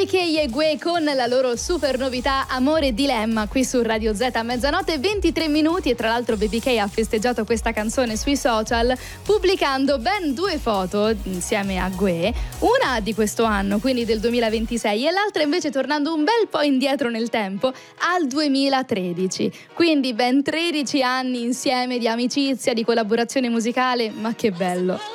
BBK e Gue con la loro super novità Amore Dilemma qui su Radio Z a mezzanotte e 23 minuti. E tra l'altro BBK ha festeggiato questa canzone sui social pubblicando ben 2 foto insieme a Gue, una di questo anno, quindi del 2026, e l'altra invece tornando un bel po' indietro nel tempo al 2013. Quindi ben 13 anni insieme di amicizia, di collaborazione musicale, ma che bello.